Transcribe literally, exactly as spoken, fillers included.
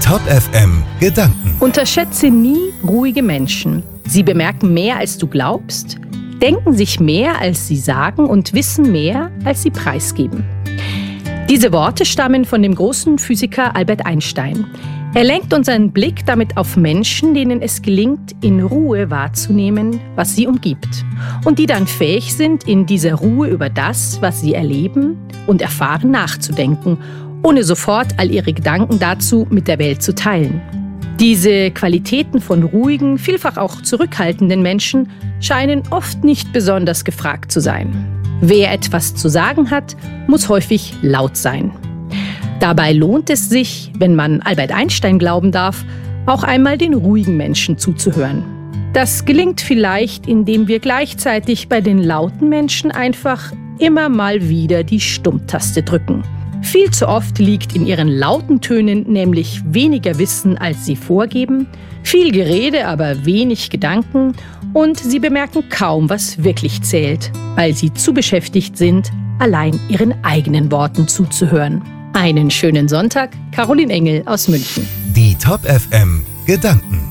Top F M Gedanken. Unterschätze nie ruhige Menschen. Sie bemerken mehr, als du glaubst, denken sich mehr, als sie sagen und wissen mehr, als sie preisgeben. Diese Worte stammen von dem großen Physiker Albert Einstein. Er lenkt unseren Blick damit auf Menschen, denen es gelingt, in Ruhe wahrzunehmen, was sie umgibt. Und die dann fähig sind, in dieser Ruhe über das, was sie erleben und erfahren, nachzudenken, ohne sofort all ihre Gedanken dazu mit der Welt zu teilen. Diese Qualitäten von ruhigen, vielfach auch zurückhaltenden Menschen scheinen oft nicht besonders gefragt zu sein. Wer etwas zu sagen hat, muss häufig laut sein. Dabei lohnt es sich, wenn man Albert Einstein glauben darf, auch einmal den ruhigen Menschen zuzuhören. Das gelingt vielleicht, indem wir gleichzeitig bei den lauten Menschen einfach immer mal wieder die Stummtaste drücken. Viel zu oft liegt in ihren lauten Tönen nämlich weniger Wissen, als sie vorgeben, viel Gerede, aber wenig Gedanken und sie bemerken kaum, was wirklich zählt, weil sie zu beschäftigt sind, allein ihren eigenen Worten zuzuhören. Einen schönen Sonntag, Caroline Engel aus München. Die Top F M Gedanken.